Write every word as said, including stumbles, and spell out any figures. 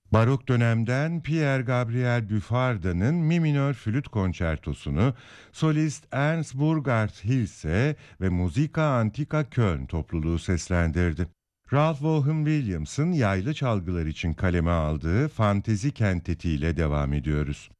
Barok dönemden Pierre Gabriel Büfarda'nın Mi minör flüt konçertosunu solist Ernst Burgard Hilse ve Musika Antica Köln topluluğu seslendirdi. Ralph Vaughan Williams'ın yaylı çalgılar için kaleme aldığı Fantezi Kenteti ile devam ediyoruz.